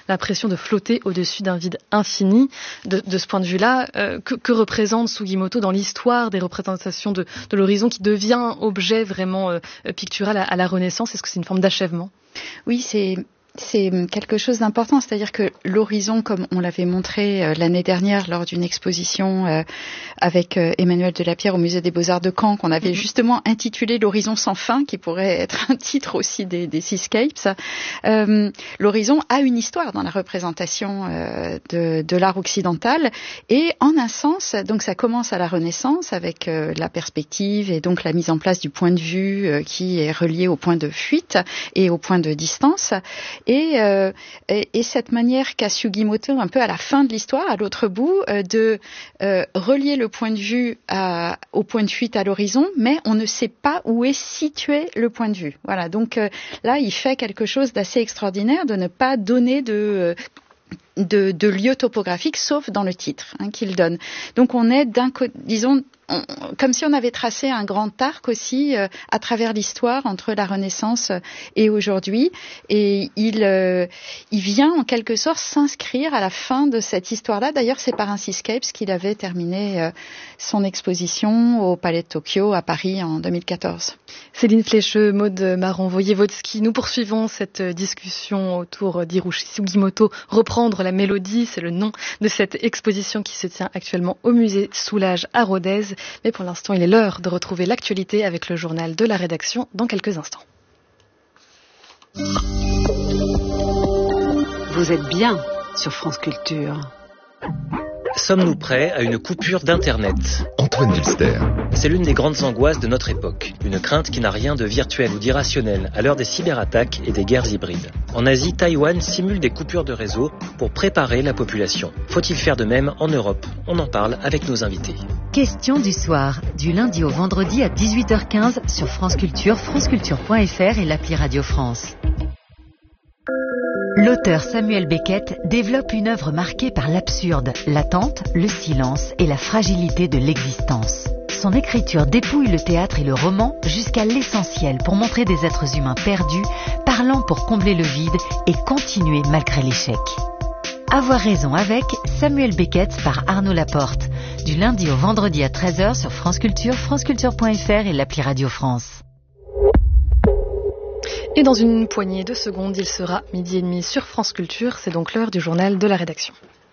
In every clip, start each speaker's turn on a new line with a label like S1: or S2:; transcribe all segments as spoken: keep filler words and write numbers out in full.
S1: l'impression de flotter au-dessus d'un vide infini. De, de ce point de vue-là, euh, que, que représente Sugimoto dans l'histoire des représentations de, de l'horizon qui devient objet vraiment euh, pictural à, à la Renaissance? Est-ce que c'est une forme d'achèvement?
S2: Oui, c'est... C'est quelque chose d'important, c'est-à-dire que l'horizon, comme on l'avait montré euh, l'année dernière lors d'une exposition euh, avec euh, Emmanuel Delapierre au Musée des Beaux-Arts de Caen, qu'on avait mm-hmm. justement intitulé L'horizon sans fin, qui pourrait être un titre aussi des, des Seascapes, euh, l'horizon a une histoire dans la représentation euh, de, de l'art occidental, et en un sens, donc ça commence à la Renaissance avec euh, la perspective et donc la mise en place du point de vue euh, qui est relié au point de fuite et au point de distance. Et, euh, et, et cette manière qu'a Sugimoto, un peu à la fin de l'histoire, à l'autre bout, euh, de euh, relier le point de vue à, au point de fuite à l'horizon, mais on ne sait pas où est situé le point de vue. Voilà, donc euh, là, il fait quelque chose d'assez extraordinaire de ne pas donner de... Euh, De, de lieux topographiques, sauf dans le titre hein, qu'il donne. Donc on est d'un côté, disons, on, comme si on avait tracé un grand arc aussi euh, à travers l'histoire entre la Renaissance et aujourd'hui. Et il, euh, il vient en quelque sorte s'inscrire à la fin de cette histoire-là. D'ailleurs, c'est par un Seascapes qu'il avait terminé euh, son exposition au Palais de Tokyo à Paris en deux mille quatorze.
S1: Céline Flécheux, Maud Marron-Voyevodsky, nous poursuivons cette discussion autour d'Hiroshi Sugimoto, reprendre la mélodie, c'est le nom de cette exposition qui se tient actuellement au musée Soulages à Rodez. Mais pour l'instant, il est l'heure de retrouver l'actualité avec le journal de la rédaction dans quelques instants.
S3: Vous êtes bien sur France Culture.
S4: Sommes-nous prêts à une coupure d'Internet ?
S5: Antoine Wilster.
S4: C'est l'une des grandes angoisses de notre époque. Une crainte qui n'a rien de virtuel ou d'irrationnel à l'heure des cyberattaques et des guerres hybrides. En Asie, Taïwan simule des coupures de réseau pour préparer la population. Faut-il faire de même en Europe ? On en parle avec nos invités.
S6: Question du soir, du lundi au vendredi à dix-huit heures quinze sur France Culture, franceculture point f r et l'appli Radio France. L'auteur Samuel Beckett développe une œuvre marquée par l'absurde, l'attente, le silence et la fragilité de l'existence. Son écriture dépouille le théâtre et le roman jusqu'à l'essentiel pour montrer des êtres humains perdus, parlant pour combler le vide et continuer malgré l'échec. Avoir raison avec Samuel Beckett par Arnaud Laporte, du lundi au vendredi à treize heures sur France Culture, franceculture point f r et l'appli Radio France.
S1: Et dans une poignée de secondes, il sera midi et demi sur France Culture. C'est donc l'heure du journal de la rédaction.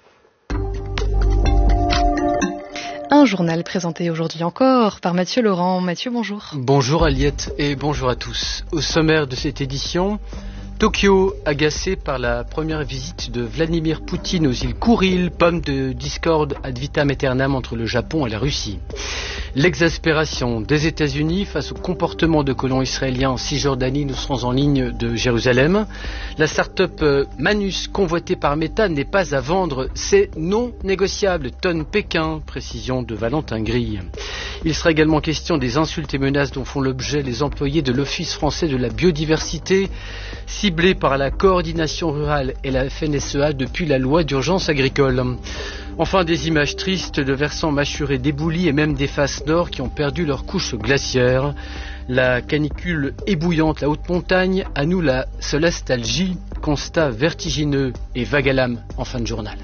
S1: Un journal présenté aujourd'hui encore par Mathieu Laurent. Mathieu, bonjour.
S7: Bonjour Aliette et bonjour à tous. Au sommaire de cette édition, Tokyo, agacé par la première visite de Vladimir Poutine aux îles Kouril, pomme de discorde ad vitam aeternam entre le Japon et la Russie. L'exaspération des États-Unis face au comportement de colons israéliens en Cisjordanie, nous serons en ligne de Jérusalem. La start-up Manus, convoitée par Meta, n'est pas à vendre, c'est non négociable. Tonne Pékin, précision de Valentin Grille. Il sera également question des insultes et menaces dont font l'objet les employés de l'Office français de la biodiversité, ciblés par la coordination rurale et la F N S E A depuis la loi d'urgence agricole. Enfin, des images tristes de versants mâchurés d'éboulis et même des faces nord qui ont perdu leur couche glaciaire. La canicule ébouillante, la haute montagne, à nous la solastalgie, constat vertigineux et vague à l'âme en fin de journal.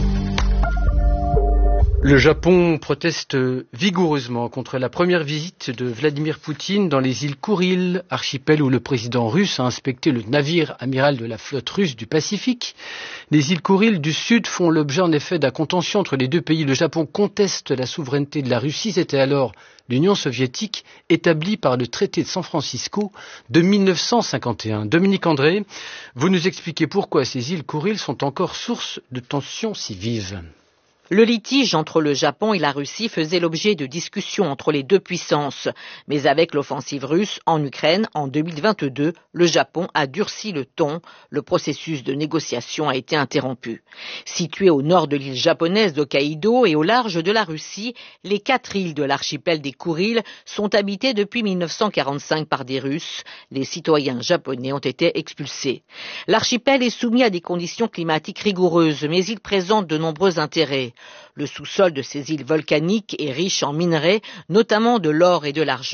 S7: Le Japon proteste vigoureusement contre la première visite de Vladimir Poutine dans les îles Kouril, archipel où le président russe a inspecté le navire amiral de la flotte russe du Pacifique. Les îles Kouril du Sud font l'objet en effet d'un contentieux entre les deux pays. Le Japon conteste la souveraineté de la Russie. C'était alors l'Union soviétique établie par le traité de San Francisco de mille neuf cent cinquante et un. Dominique André, vous nous expliquez pourquoi ces îles Kouril sont encore source de tensions si vives.
S8: Le litige entre le Japon et la Russie faisait l'objet de discussions entre les deux puissances. Mais avec l'offensive russe en Ukraine en deux mille vingt-deux, le Japon a durci le ton. Le processus de négociation a été interrompu. Situées au nord de l'île japonaise d'Hokkaido et au large de la Russie, les quatre îles de l'archipel des Kouril sont habitées depuis mille neuf cent quarante-cinq par des Russes. Les citoyens japonais ont été expulsés. L'archipel est soumis à des conditions climatiques rigoureuses, mais il présente de nombreux intérêts. Le sous-sol de ces îles volcaniques est riche en minerais, notamment de l'or et de l'argent,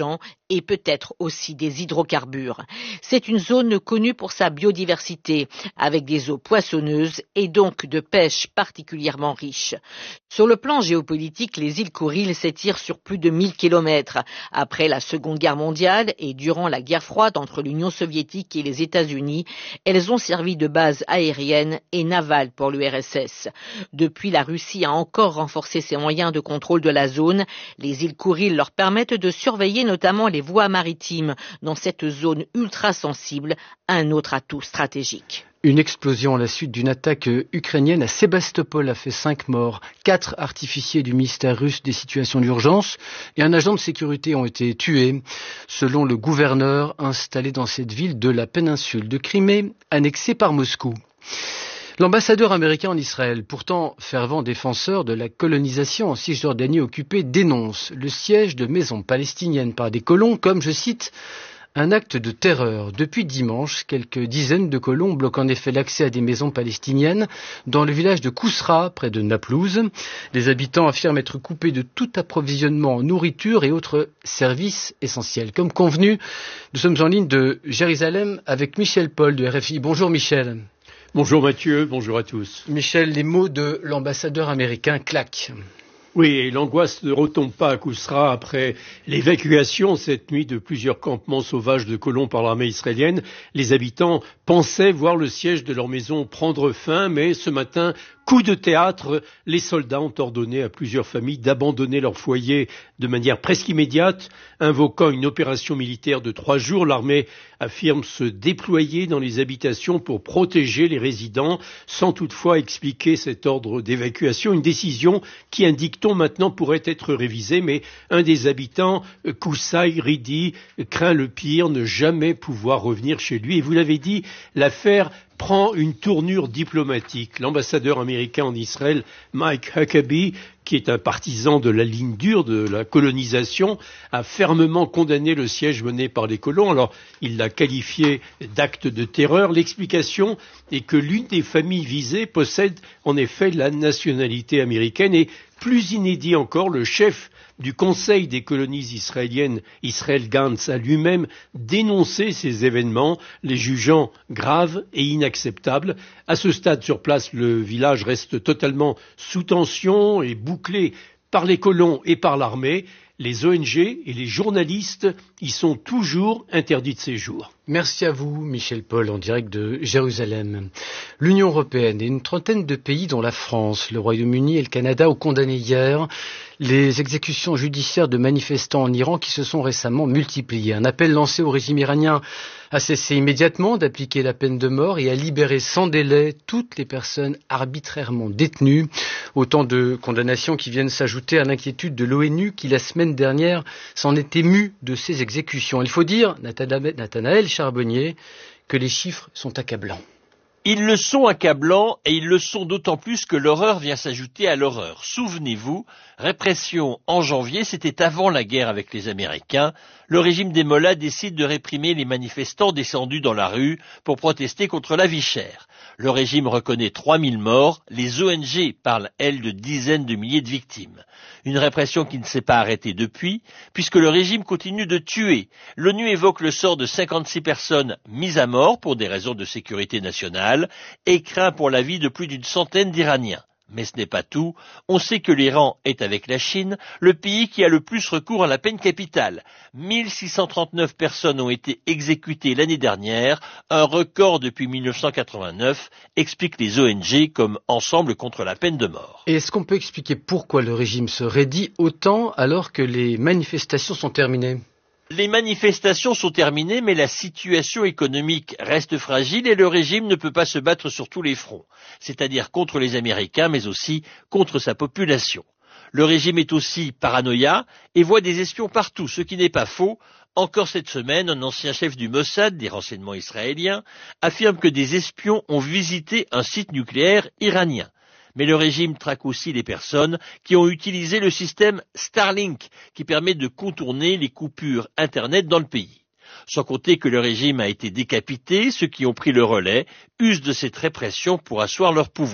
S8: et peut-être aussi des hydrocarbures. C'est une zone connue pour sa biodiversité, avec des eaux poissonneuses et donc de pêche particulièrement riche. Sur le plan géopolitique, les îles Kouriles s'étirent sur plus de mille kilomètres. Après la Seconde Guerre mondiale et durant la guerre froide entre l'Union soviétique et les États-Unis, elles ont servi de base aérienne et navale pour l'U R S S. Depuis, la Russie a encore renforcé ses moyens de contrôle de la zone. Les îles Kouriles leur permettent de surveiller notamment les voies maritimes dans cette zone ultra sensible, un autre atout stratégique.
S7: Une explosion à la suite d'une attaque ukrainienne à Sébastopol a fait cinq morts. Quatre artificiers du ministère russe des situations d'urgence et un agent de sécurité ont été tués, selon le gouverneur installé dans cette ville de la péninsule de Crimée, annexée par Moscou. L'ambassadeur américain en Israël, pourtant fervent défenseur de la colonisation en Cisjordanie occupée, dénonce le siège de maisons palestiniennes par des colons comme, je cite, un acte de terreur. Depuis dimanche, quelques dizaines de colons bloquent en effet l'accès à des maisons palestiniennes dans le village de Kousra, près de Naplouse. Les habitants affirment être coupés de tout approvisionnement en nourriture et autres services essentiels. Comme convenu, nous sommes en ligne de Jérusalem avec Michel Paul de R F I. Bonjour Michel.
S5: Bonjour Mathieu, bonjour à tous.
S7: Michel, les mots de l'ambassadeur américain claquent.
S5: Oui, et l'angoisse ne retombe pas à Kousra après l'évacuation cette nuit de plusieurs campements sauvages de colons par l'armée israélienne. Les habitants pensaient voir le siège de leur maison prendre fin, mais ce matin, coup de théâtre, les soldats ont ordonné à plusieurs familles d'abandonner leur foyer de manière presque immédiate, invoquant une opération militaire de trois jours. L'armée affirme se déployer dans les habitations pour protéger les résidents, sans toutefois expliquer cet ordre d'évacuation, une décision qui, indique-t-on maintenant, pourrait être révisée, mais un des habitants, Koussaï Ridi, craint le pire, ne jamais pouvoir revenir chez lui. Et vous l'avez dit, l'affaire prend une tournure diplomatique. L'ambassadeur américain en Israël, Mike Huckabee, qui est un partisan de la ligne dure de la colonisation, a fermement condamné le siège mené par les colons. Alors, il l'a qualifié d'acte de terreur. L'explication est que l'une des familles visées possède en effet la nationalité américaine et, plus inédit encore, le chef du Conseil des colonies israéliennes, Israël Gantz, a lui-même dénoncé ces événements, les jugeant graves et inacceptables. À ce stade, sur place, le village reste totalement sous tension et bouclé par les colons et par l'armée. Les O N G et les journalistes y sont toujours interdits de séjour.
S7: Merci à vous, Michel Paul, en direct de Jérusalem. L'Union européenne et une trentaine de pays, dont la France, le Royaume-Uni et le Canada, ont condamné hier les exécutions judiciaires de manifestants en Iran qui se sont récemment multipliées. Un appel lancé au régime iranien à cesser immédiatement d'appliquer la peine de mort et à libérer sans délai toutes les personnes arbitrairement détenues. Autant de condamnations qui viennent s'ajouter à l'inquiétude de l'ONU qui, la semaine dernière, s'en est émue de ces exécutions. Il faut dire, Nathanaël Charbonnier, que les chiffres sont accablants.
S9: Ils le sont accablants et ils le sont d'autant plus que l'horreur vient s'ajouter à l'horreur. Souvenez-vous, répression en janvier, c'était avant la guerre avec les Américains. Le régime des Mollahs décide de réprimer les manifestants descendus dans la rue pour protester contre la vie chère. Le régime reconnaît trois mille morts, les O N G parlent, elles, de dizaines de milliers de victimes. Une répression qui ne s'est pas arrêtée depuis, puisque le régime continue de tuer. L'ONU évoque le sort de cinquante-six personnes mises à mort pour des raisons de sécurité nationale et craint pour la vie de plus d'une centaine d'Iraniens. Mais ce n'est pas tout. On sait que l'Iran est, avec la Chine, le pays qui a le plus recours à la peine capitale. mille six cent trente-neuf personnes ont été exécutées l'année dernière, un record depuis mille neuf cent quatre-vingt-neuf, expliquent les O N G comme Ensemble contre la peine de mort.
S7: Et est-ce qu'on peut expliquer pourquoi le régime se raidit autant alors que les manifestations sont terminées ?
S9: Les manifestations sont terminées, mais la situation économique reste fragile et le régime ne peut pas se battre sur tous les fronts, c'est-à-dire contre les Américains, mais aussi contre sa population. Le régime est aussi paranoïa et voit des espions partout, ce qui n'est pas faux. Encore cette semaine, un ancien chef du Mossad, des renseignements israéliens, affirme que des espions ont visité un site nucléaire iranien. Mais le régime traque aussi les personnes qui ont utilisé le système Starlink, qui permet de contourner les coupures Internet dans le pays. Sans compter que le régime a été décapité, ceux qui ont pris le relais usent de cette répression pour asseoir leur pouvoir.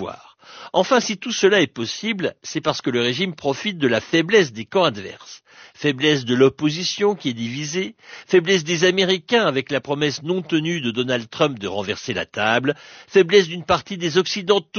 S9: Enfin, si tout cela est possible, c'est parce que le régime profite de la faiblesse des camps adverses. Faiblesse de l'opposition qui est divisée, faiblesse des Américains avec la promesse non tenue de Donald Trump de renverser la table, faiblesse d'une partie des Occidentaux